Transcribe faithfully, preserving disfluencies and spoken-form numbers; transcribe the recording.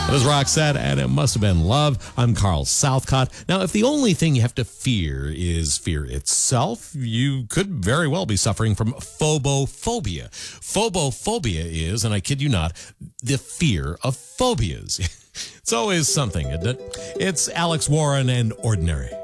This is Roxette, and it must have been love. I'm Carl Southcott. Now, if the only thing you have to fear is fear itself, you could very well be suffering from phobophobia. Phobophobia is, and I kid you not, the fear of phobias. It's always something, isn't it? It's Alex Warren and Ordinary.